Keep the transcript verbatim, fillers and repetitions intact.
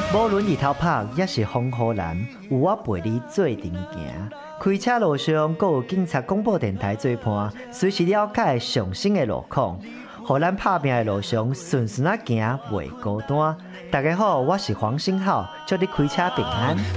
无论日头晒，也是风雨蓝，有我陪你做阵行。开车路上，还有警察广播电台做伴，随时了解上新的路况，互咱拍拼的路上顺顺啊行，袂孤单。大家好，我是黄星浩，祝你开车平安。